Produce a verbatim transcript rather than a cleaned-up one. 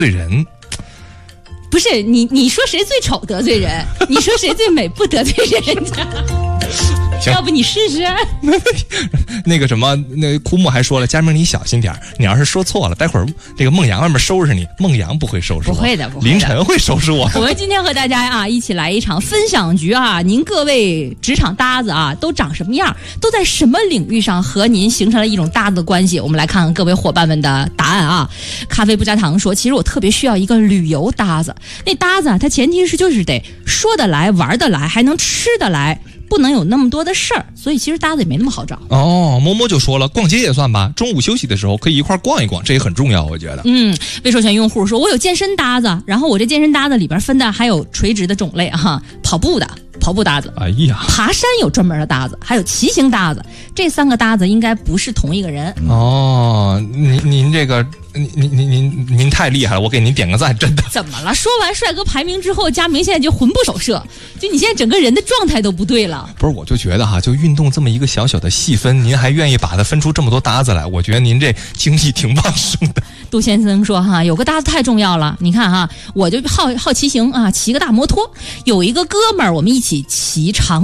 罪人。 不是你，你说谁最丑得罪人？你说谁最美不得罪人家？要不你试试？ 那个什么，那枯木还说了，佳明你小心点，你要是说错了，待会儿这个孟阳外面收拾你，孟阳不会收拾我， 不会的，不会的， 林晨会收拾我。 我们今天和大家啊一起来一场分享局啊，您各位职场搭子啊都长什么样？都在什么领域上和您形成了一种搭子的关系？我们来看看各位伙伴们的答案啊。咖啡不加糖说，其实我特别需要一个旅游搭子，那搭子啊，它前提是就是得说得来、玩得来，还能吃得来。不能有那么多的事儿，所以其实搭子也没那么好找。 哦，摸摸就说了，逛街也算吧，中午休息的时候可以一块逛一逛，这也很重要，我觉得。 嗯，未授权用户说，我有健身搭子，然后我这健身搭子里边分的还有垂直的种类哈，跑步的跑步搭子， 哎呀， 爬山有专门的搭子，还有骑行搭子，这三个搭子应该不是同一个人。 哦，您您这个。您您您您您太厉害了，我给您点个赞，真的。 怎么了？说完帅哥排名之后，佳明现在就魂不守舍，就你现在整个人的状态都不对了。 不是，我就觉得哈，就运动这么一个小小的细分，您还愿意把它分出这么多搭子来，我觉得您这精力挺旺盛的。 杜先生说哈，有个搭子太重要了。你看哈，我就好好骑行啊，骑个大摩托，有一个哥们儿，我们一起骑长。